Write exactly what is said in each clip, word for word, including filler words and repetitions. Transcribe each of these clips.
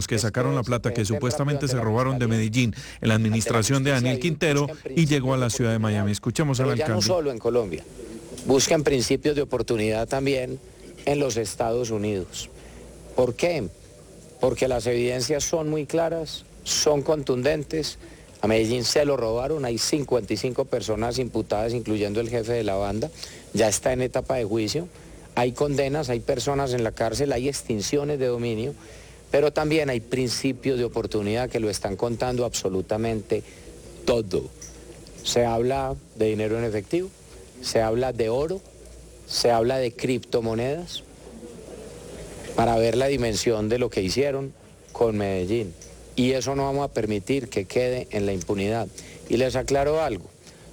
que sacaron la plata que supuestamente se robaron de Medellín en la administración de Daniel Quintero y llegó a la ciudad de Miami. Escuchemos al alcalde. Ya no solo en Colombia, buscan principios de oportunidad también en los Estados Unidos. ¿Por qué? Porque las evidencias son muy claras, son contundentes. A Medellín se lo robaron, hay cincuenta y cinco personas imputadas, incluyendo el jefe de la banda, ya está en etapa de juicio, hay condenas, hay personas en la cárcel, hay extinciones de dominio, pero también hay principios de oportunidad que lo están contando absolutamente todo. Se habla de dinero en efectivo, se habla de oro, se habla de criptomonedas, para ver la dimensión de lo que hicieron con Medellín. Y eso no vamos a permitir que quede en la impunidad. Y les aclaro algo,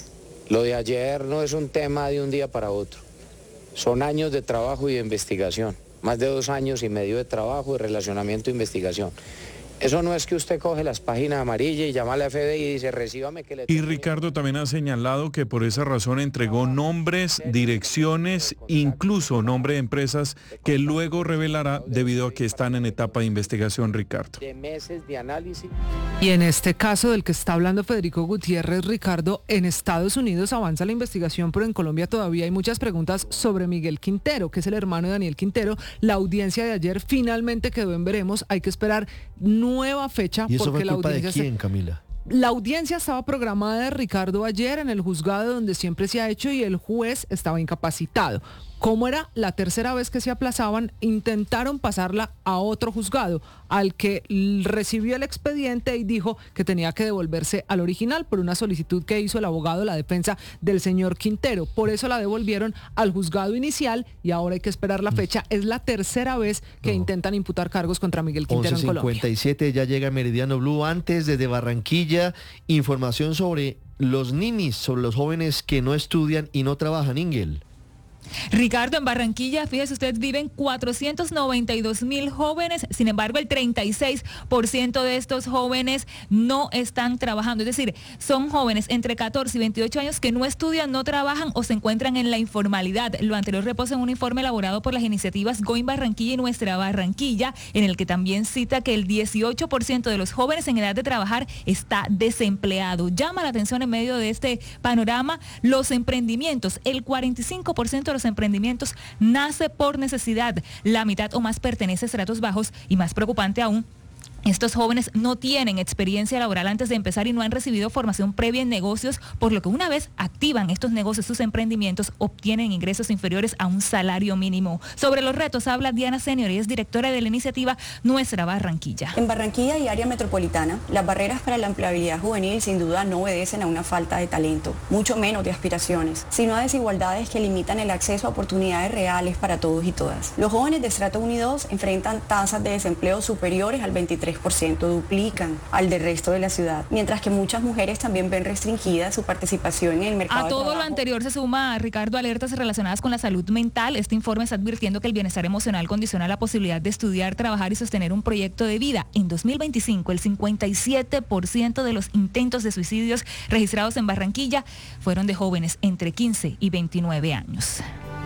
lo de ayer no es un tema de un día para otro, son años de trabajo y de investigación. Más de dos años y medio de trabajo, de relacionamiento e investigación. Eso no es que usted coge las páginas amarillas y llama a la F D I y dice, recíbame que le... Y Ricardo también ha señalado que por esa razón entregó nombres, direcciones, incluso nombre de empresas que luego revelará debido a que están en etapa de investigación, Ricardo. De meses de análisis. Y en este caso del que está hablando Federico Gutiérrez, Ricardo, en Estados Unidos avanza la investigación, pero en Colombia todavía hay muchas preguntas sobre Miguel Quintero, que es el hermano de Daniel Quintero. La audiencia de ayer finalmente quedó en veremos, hay que esperar nueva fecha. ¿Y eso porque fue la culpa audiencia de quién, se... Camila? La audiencia estaba programada, Ricardo, ayer en el juzgado donde siempre se ha hecho y el juez estaba incapacitado. Como era la tercera vez que se aplazaban, intentaron pasarla a otro juzgado, al que recibió el expediente y dijo que tenía que devolverse al original por una solicitud que hizo el abogado de la defensa del señor Quintero. Por eso la devolvieron al juzgado inicial y ahora hay que esperar la fecha. Es la tercera vez que no. intentan imputar cargos contra Miguel Quintero en Colombia. once cincuenta y siete ya llega Meridiano Blue. Antes, desde Barranquilla, información sobre los ninis, sobre los jóvenes que no estudian y no trabajan, Ingel. Ricardo, en Barranquilla, fíjese usted, viven cuatrocientos noventa y dos mil jóvenes, sin embargo el treinta y seis por ciento de estos jóvenes no están trabajando, es decir, son jóvenes entre catorce y veintiocho años que no estudian, no trabajan o se encuentran en la informalidad. Lo anterior reposa en un informe elaborado por las iniciativas Going Barranquilla y Nuestra Barranquilla, en el que también cita que el dieciocho por ciento de los jóvenes en edad de trabajar está desempleado. Llama la atención en medio de este panorama los emprendimientos, el cuarenta y cinco por ciento de los emprendimientos nace por necesidad, la mitad o más pertenece a estratos bajos y más preocupante aún, estos jóvenes no tienen experiencia laboral antes de empezar y no han recibido formación previa en negocios, por lo que una vez activan estos negocios, sus emprendimientos, obtienen ingresos inferiores a un salario mínimo. Sobre los retos habla Diana Senior, y es directora de la iniciativa Nuestra Barranquilla. En Barranquilla y área metropolitana, las barreras para la empleabilidad juvenil sin duda no obedecen a una falta de talento, mucho menos de aspiraciones, sino a desigualdades que limitan el acceso a oportunidades reales para todos y todas. Los jóvenes de estrato uno y dos enfrentan tasas de desempleo superiores al veintitrés por ciento, duplican al del resto de la ciudad, mientras que muchas mujeres también ven restringida su participación en el mercado de trabajo. A todo lo anterior se suma, Ricardo, alertas relacionadas con la salud mental. Este informe está advirtiendo que el bienestar emocional condiciona la posibilidad de estudiar, trabajar y sostener un proyecto de vida. En dos mil veinticinco, el cincuenta y siete por ciento de los intentos de suicidios registrados en Barranquilla fueron de jóvenes entre quince y veintinueve años.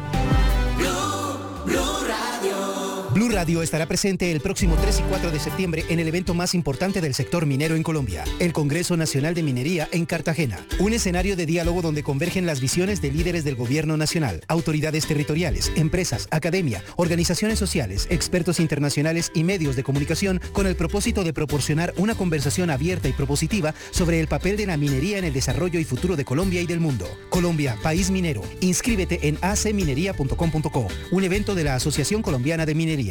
Blue, Blue Radio. Blue Radio estará presente el próximo tres y cuatro de septiembre en el evento más importante del sector minero en Colombia, el Congreso Nacional de Minería en Cartagena. Un escenario de diálogo donde convergen las visiones de líderes del gobierno nacional, autoridades territoriales, empresas, academia, organizaciones sociales, expertos internacionales y medios de comunicación, con el propósito de proporcionar una conversación abierta y propositiva sobre el papel de la minería en el desarrollo y futuro de Colombia y del mundo. Colombia, país minero. Inscríbete en a c minería punto com punto co, un evento de la Asociación Colombiana de Minería.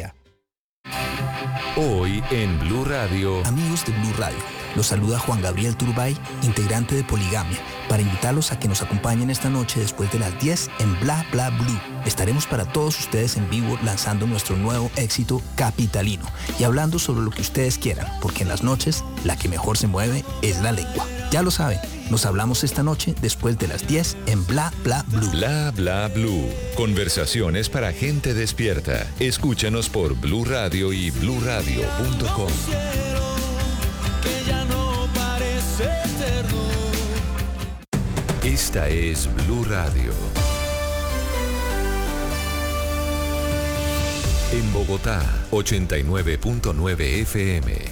Hoy en Blue Radio. Amigos de Blue Radio, los saluda Juan Gabriel Turbay, integrante de Poligamia, para invitarlos a que nos acompañen esta noche después de las diez en Bla Bla Blue. Estaremos para todos ustedes en vivo lanzando nuestro nuevo éxito capitalino y hablando sobre lo que ustedes quieran, porque en las noches la que mejor se mueve es la lengua. Ya lo saben, nos hablamos esta noche después de las diez en Bla Bla Blue. Bla Bla Blue. Conversaciones para gente despierta. Escúchanos por Blue Radio y blue radio punto com. Esta es Blue Radio. En Bogotá, ochenta y nueve punto nueve F M.